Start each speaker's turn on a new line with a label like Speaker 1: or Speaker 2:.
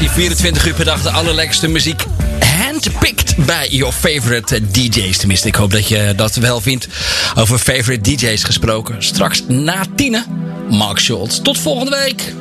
Speaker 1: selectie. 24 uur per dag de allerlekkerste muziek. Handpicked bij your favorite DJ's. Tenminste, ik hoop dat je dat wel vindt. Over favorite DJ's gesproken. Straks na 10:00. Mark Schultz. Tot volgende week.